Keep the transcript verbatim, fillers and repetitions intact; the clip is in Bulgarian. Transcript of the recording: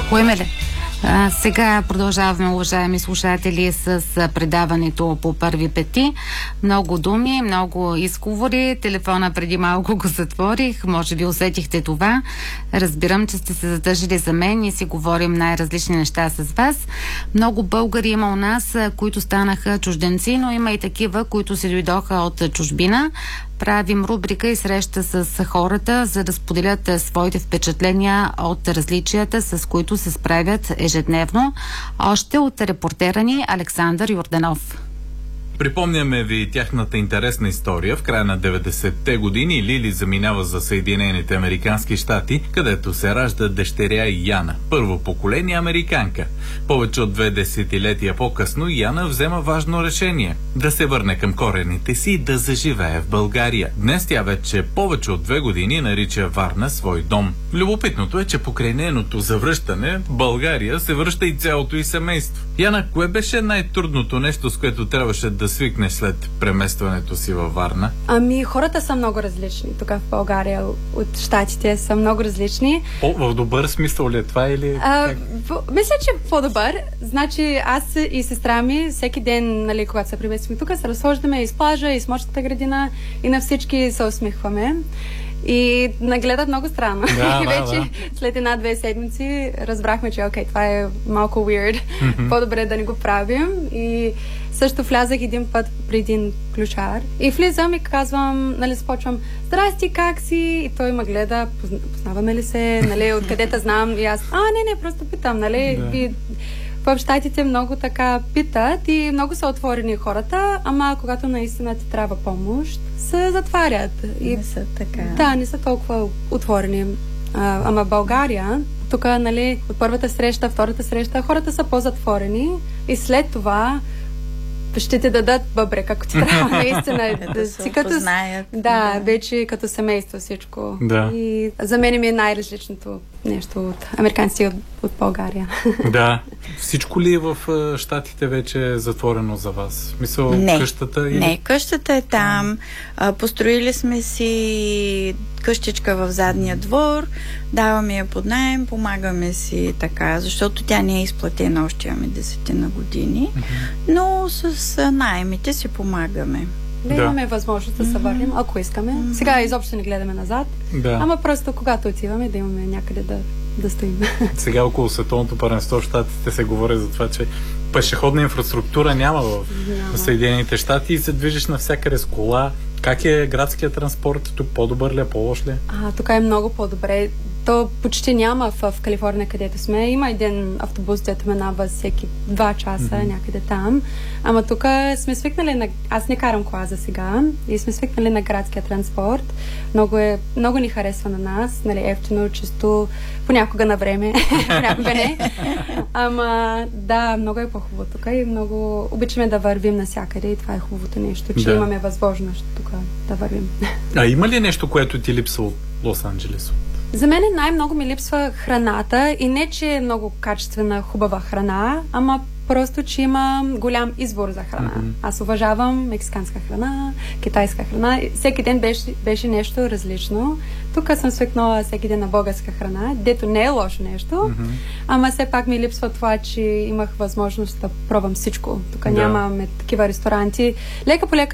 Поеме ли? А, сега продължаваме, уважаеми слушатели, с предаването по първи пети. Много думи, много изговори. Телефона преди малко го затворих. Може би усетихте това. Разбирам, че сте се задържали за мен и си говорим най-различни неща с вас. Много българи има у нас, които станаха чужденци, но има и такива, които се дойдоха от чужбина. Правим рубрика и среща с хората, за да споделят своите впечатления от различията, с които се справят ежедневно. Още от репортера ни Александър Йорданов. Припомняме ви тяхната интересна история. В края на деветдесетте години Лили заминава за Съединените американски щати, където се ражда дъщеря Яна, първо поколение американка. Повече от две десетилетия по-късно Яна взема важно решение – да се върне към корените си и да заживее в България. Днес тя вече повече от две години нарича Варна свой дом. Любопитното е, че покрай нейното завръщане в България се връща и цялото й семейство. Яна, кое беше най-трудното нещо, с което трябваше да свикне след преместването си във Варна? Ами, хората са много различни. Тук в България от щатите са много различни. О, в добър смисъл ли е това или... А, в, мисля, че по-добър. Значи аз и сестра ми всеки ден, нали, когато се преместваме тук, се разхождаме из плажа, из морската градина и на всички се усмихваме. И нагледат много странно. Да, и вече да, да. след една-две седмици разбрахме, че окей, това е малко weird. Mm-hmm. По-добре да не го правим. И също влязах един път при един ключар. И влизам и казвам, нали, започвам: здрасти, как си? И той ме гледа, познаваме ли се, нали, откъде знам. И аз, а, не, не, просто питам, нали. Да. И в щатите много така питат и много са отворени хората, ама когато наистина ти трябва помощ, се затварят. И не са така. Да, не са толкова отворени. А, ама в България, тук, нали, от първата среща, втората среща, хората са по-затворени и след това ще те дадат бъбрек, ако ти трябва наистина. да се опознаят. Да, да, вече като семейство всичко. Да. И за мен ми е най-различното нещо от американците от, от България. Да. Всичко ли в щатите вече е затворено за вас? Мисъл, не, къщата? Или... Не, къщата е там. А, построили сме си къщичка в задния двор, даваме я под наем, помагаме си така, защото тя не е изплатена, още имаме десетина години, mm-hmm. но с наемите си помагаме. Да, да, имаме възможност да се върнем, ако искаме. Mm-hmm. Сега изобщо не гледаме назад, да. Ама просто когато отиваме да имаме някъде да, да стоим. Сега около световното първенство в щатите се говори за това, че пешеходна инфраструктура няма в няма. Съединените щати и се движиш навсякъде с кола. Как е градският транспорт? Тук по-добър ли е, по-лош ли? А, тук е много по-добре. То почти няма в, в Калифорния, където сме. Има един автобус, дето минава всеки два часа mm-hmm. някъде там. Ама тук сме свикнали на... Аз не карам кола за сега и сме свикнали на градския транспорт. Много, е, много ни харесва на нас. Нали, ефтино, чисто, понякога на време, понякога не. Ама да, много е по-хубаво тук и много обичаме да вървим навсякъде и това е хубавото нещо, че да. Имаме възможност тук да вървим. А има ли нещо, което ти липсва от Лос-Анджелес? За мен най-много ми липсва храната и не, че е много качествена, хубава храна, ама просто, че има голям избор за храна. Mm-hmm. Аз уважавам мексиканска храна, китайска храна. Всеки ден беше, беше нещо различно. Тук съм свикнала всеки ден на българска храна, дето не е лошо нещо, mm-hmm. ама все пак ми липсва това, че имах възможност да пробвам всичко. Тук да. Нямаме такива ресторанти. Лека по лека